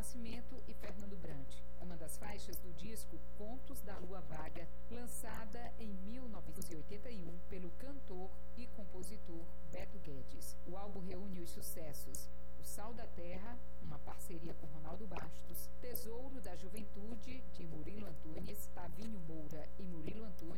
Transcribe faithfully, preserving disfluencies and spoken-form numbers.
Nascimento e Fernando Brant. É uma das faixas do disco Contos da Lua Vaga, lançada em mil novecentos e oitenta e um pelo cantor e compositor Beto Guedes. O álbum reúne os sucessos O Sal da Terra, uma parceria com Ronaldo Bastos, Tesouro da Juventude, de Murilo Antunes, Tavinho Moura e Murilo Antunes,